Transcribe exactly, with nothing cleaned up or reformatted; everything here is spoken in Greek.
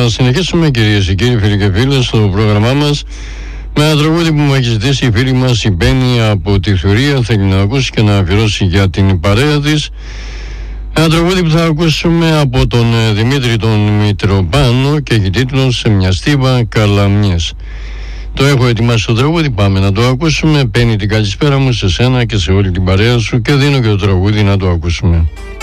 Θα συνεχίσουμε, κυρίες και κύριοι, φίλοι και φίλες, στο πρόγραμμά μας με ένα τραγούδι που μου έχει ζητήσει η φίλη μας η Μπέννη από τη Θουρία. Θέλει να ακούσει και να αφιερώσει για την παρέα της. Ένα τραγούδι που θα ακούσουμε από τον Δημήτρη τον Μητροπάνο και έχει τίτλο «Σε μια στίβα καλαμιές». Το έχω ετοιμάσει το τραγούδι, πάμε να το ακούσουμε. Παίρνει την καλησπέρα μου σε σένα και σε όλη την παρέα σου και δίνω και το τραγούδι να το ακούσουμε.